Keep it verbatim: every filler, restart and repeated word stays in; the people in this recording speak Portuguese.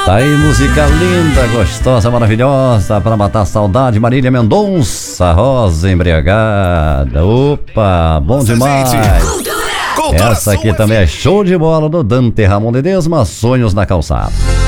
Tá aí, música linda, gostosa, maravilhosa, pra matar a saudade. Marília Mendonça, Rosa Embriagada. Opa, bom demais. Essa aqui também é show de bola do Dante Ramon Ledesma, Sonhos na Calçada.